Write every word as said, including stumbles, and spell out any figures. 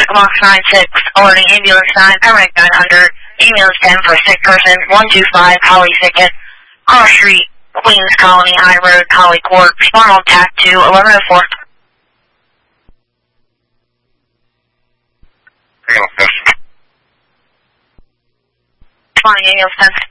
Box nine six, alerting ambulance nine, permanent gun under, ambulance ten for sick person, one two five, Holly Thicket, Cross Street, Queens Colony, High Road, Holly Court, respond on tap to eleven oh four. Responding ambulance ten.